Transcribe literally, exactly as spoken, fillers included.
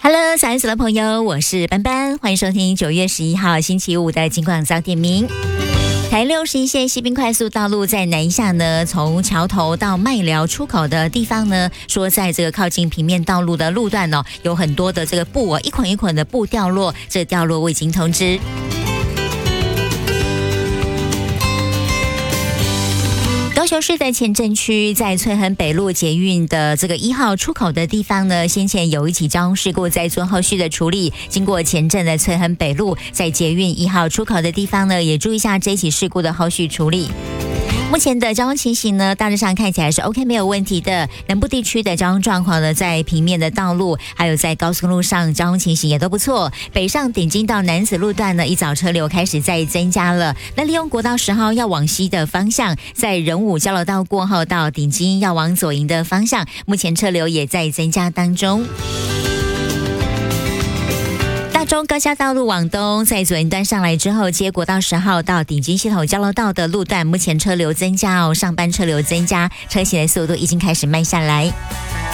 Hello， 早安，所有的朋友，我是班班，欢迎收听九月十一号星期五的金广早点名。台六十一线西滨快速道路在南下呢，从桥头到麦寮出口的地方呢，说在这个靠近平面道路的路段哦，有很多的这个布哦，一捆一捆的布掉落，这掉落未经通知。高雄市的前镇区在翠亨北路捷运的这个一号出口的地方呢，先前有一起交通事故在做后续的处理，经过前镇的翠亨北路在捷运一号出口的地方呢，也注意一下这起事故的后续处理。目前的交通情形呢，大致上看起来是 OK 没有问题的。南部地区的交通状况呢，在平面的道路还有在高速公路上交通情形也都不错。北上顶金到楠梓路段呢，一早车流开始在增加了。那利用国道十号要往西的方向，在仁武交流道过后到顶金要往左营的方向，目前车流也在增加当中。大中高架道路往东，在左营端上来之后，接国道十号到顶金系统交流道的路段，目前车流增加哦，上班车流增加，车行的速度已经开始慢下来。